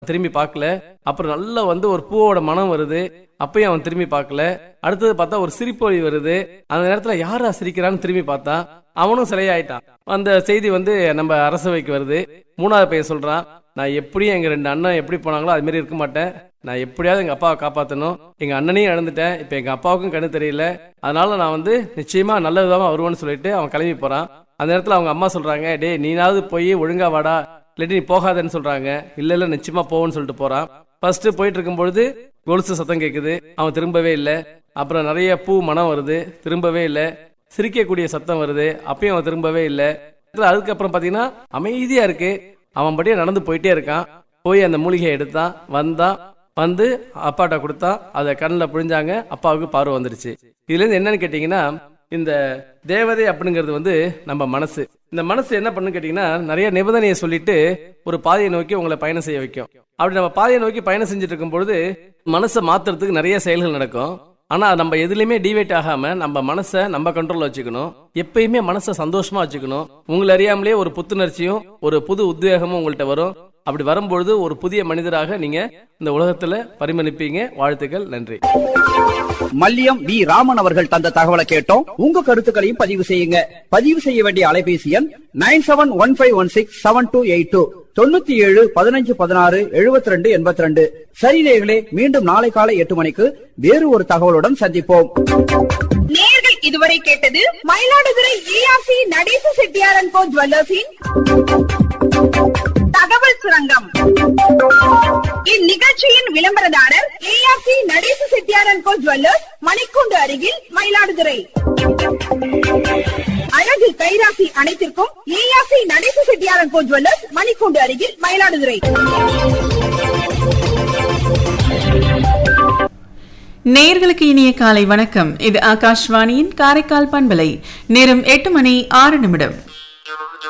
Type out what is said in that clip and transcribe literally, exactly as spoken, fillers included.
திரும்பி பார்க்கல. அப்புறம் நல்லா வந்து ஒரு பூவோட மனம் வருது, அப்பயும் அவன் திரும்பி பார்க்கல. அடுத்தது பார்த்தா ஒரு சிரிப்பொலி வருது, அந்த நேரத்துல யாரா சிரிக்கிறான்னு திரும்பி பார்த்தா அவனும் சிலையாயிட்டான். அந்த செய்தி வந்து நம்ம அரசவைக்கு வருது. மூணாவது பையன் சொல்றான், நான் எப்படியும் எங்க ரெண்டு அண்ணன் எப்படி போனாங்களோ அது மாதிரி இருக்க மாட்டேன், நான் எப்படியாவது எங்க அப்பாவை காப்பாற்றணும், எங்க அண்ணனையும் இழந்துட்டேன், இப்ப எங்க அப்பாவுக்கும் கண்ணு தெரியல, அதனால நான் வந்து நிச்சயமா நல்ல விதமா வருவேன்னு சொல்லிட்டு அவன் கிளம்பி போறான். அந்த நேரத்துல அவங்க அம்மா சொல்றாங்க, டே நீனாவது போய் ஒழுங்கா வாடா, இல்லாட்டி நீ போகாதன்னு சொல்றாங்க. இல்ல இல்ல நிச்சயமா போவோன்னு சொல்லிட்டு போறான். ஃபர்ஸ்ட் போயிட்டு இருக்கும் பொழுது கொலுசு சத்தம் கேக்குது, அவன் திரும்பவே இல்லை. அப்புறம் நிறைய பூ மனம் வருது, திரும்பவே இல்லை. சிரிக்கக்கூடிய சத்தம் வருது, அப்பயும் அவன் திரும்பவே இல்லை. அதுக்கப்புறம் பாத்தீங்கன்னா அமைதியா இருக்கு, அவன் படியே நடந்து போயிட்டே இருக்கான். போய் அந்த மூலிகையை எடுத்தான், வந்தான், வந்து அப்பாட்ட கொடுத்தான், அதை கண்ணில் புழிஞ்சாங்க, அப்பாவுக்கு பார்வை வந்துருச்சு. இதுல இருந்து என்னன்னு கேட்டீங்கன்னா, இந்த தேவதை அப்படிங்கிறது வந்து நம்ம மனசு. இந்த மனசு என்ன பண்ணு கேட்டீங்கன்னா, நிறைய நிபந்தனையை சொல்லிட்டு ஒரு பாதையை நோக்கி உங்களை பயணம் செய்ய வைக்கும். அப்படி நம்ம பாதையை நோக்கி பயணம் செஞ்சுட்டு இருக்கும் பொழுது மனசை மாத்துறதுக்கு நிறைய செயல்கள் நடக்கும். ஆனா நம்ம எதுலையுமே டிவைட் ஆகாம நம்ம மனசை நம்ம கண்ட்ரோல்ல வச்சுக்கணும். எப்பயுமே மனசை சந்தோஷமா வச்சுக்கணும். உங்களை அறியாமலே ஒரு புத்துணர்ச்சியும் ஒரு புது உத்வேகமும் உங்கள்கிட்ட வரும். அப்படி வரும்பொழுது ஒரு புதிய மனிதராக நீங்க இந்த உலகத்துல பரிமளிப்பீங்க. வாழ்த்துக்கள், நன்றி. மல்லியம் வி ராமன் அவர்கள் தந்த தகவலை கேட்டோம். உங்க கருத்துக்களையும் பதிவு செய்யுங்க. பதிவு செய்ய வேண்டிய அலைபேசி எண் nine seven one five one six seven two eight two தொண்ணூத்தி ஏழு பதினஞ்சு பதினாறு எழுபத்தி ரெண்டு எண்பத்தி ரெண்டு. சரி நேயர்களே, மீண்டும் நாளை காலை எட்டு மணிக்கு வேறு ஒரு தகவலுடன் சந்திப்போம். நேயர்கள் இதுவரை கேட்டது மயிலாடுதுறை ஏஆர்சி நடேச செட்டியார் அண்ட் கோ ஜுவல்லர்ஸின் தகவல் சுரங்கம். இந்நிகழ்ச்சியின் விளம்பரதாரர் ARC Natesa Chettiar and go jewellers, மணிக்கூண்டு அருகில், மயிலாடுதுறை. அழகு கைராசி அனைத்திற்கும் ARC Natesa Chettiar and go jewellers, மணிக்கூண்டு அருகில், மயிலாடுதுறை. நேயர்களுக்கு இனிய காலை வணக்கம். இது ஆகாஷ்வாணியின் காரைக்கால் பண்பலை. நேரம் எட்டு மணி ஆறு நிமிடம்.